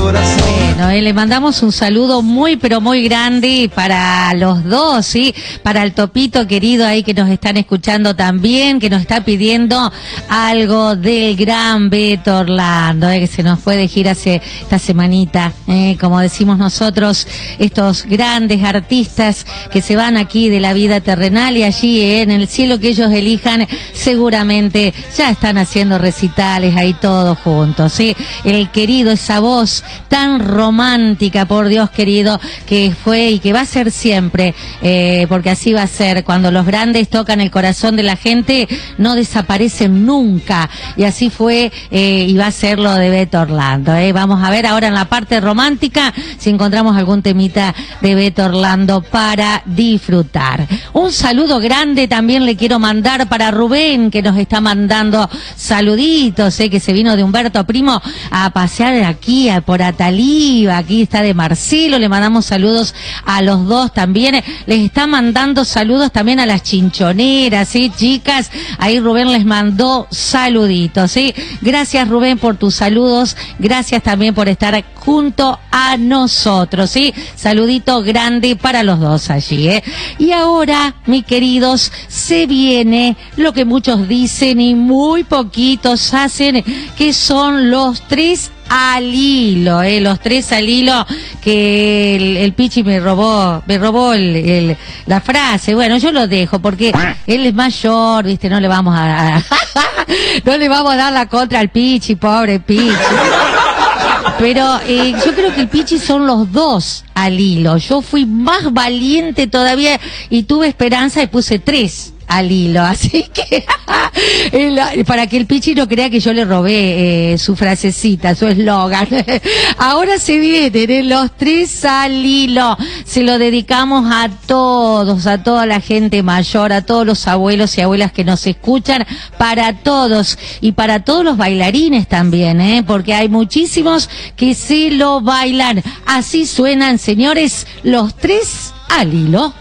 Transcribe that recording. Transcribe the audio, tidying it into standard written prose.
corazón. Bueno, le mandamos un saludo muy pero muy grande para los dos, ¿sí? Para el Topito querido ahí que nos están escuchando también, que nos está pidiendo algo del gran Beto Orlando, que se nos fue de gira hace esta semanita, como decimos nosotros, estos grandes artistas que se van aquí de la vida terrenal y allí en el cielo que ellos elijan, seguramente ya están haciendo recitales ahí todos juntos, ¿sí? El querido, esa voz tan romántica, por Dios querido, que fue y que va a ser siempre, porque así va a ser, cuando los grandes tocan el corazón de la gente, no desaparecen nunca, y así fue, y va a ser lo de Beto Orlando, Vamos a ver ahora en la parte romántica si encontramos algún temita de Beto Orlando para disfrutar. Un saludo grande también le quiero mandar para Rubén, que nos está mandando saluditos, que se vino de Humberto Primo a pasear aquí por Ataliva, aquí está de Marcelo, le mandamos saludos a los dos también, les está mandando saludos también a las chinchoneras, ¿sí, chicas? Ahí Rubén les mandó saluditos, ¿sí? Gracias, Rubén, por tus saludos, gracias también por estar junto a nosotros, ¿sí? Saludito grande para los dos allí, Y ahora, mis queridos, se viene lo que muchos dicen y muy poquitos hacen, que son los tres al hilo, los tres al hilo, que el Pichi me robó la frase. Bueno, yo lo dejo porque él es mayor, viste, no le vamos a no le vamos a dar la contra al Pichi, pobre Pichi. Pero yo creo que el Pichi son los dos al hilo. Yo fui más valiente todavía y tuve esperanza y puse tres al hilo, así que para que el Pichi no crea que yo le robé su frasecita, su eslogan. Ahora se vienen los tres al hilo, se lo dedicamos a todos, a toda la gente mayor, a todos los abuelos y abuelas que nos escuchan, para todos y para todos los bailarines también, porque hay muchísimos que se lo bailan. Así suenan, señores, los tres al hilo.